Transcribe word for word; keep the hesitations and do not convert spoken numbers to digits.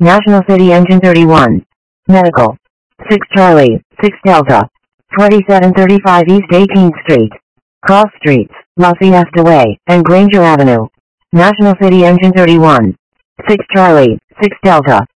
National City Engine thirty-one. Medical. six Charlie, six Delta. twenty-seven thirty-five East eighteenth Street. Cross Streets, La Fiesta Way, and Granger Avenue. National City Engine thirty-one. six Charlie, six Delta.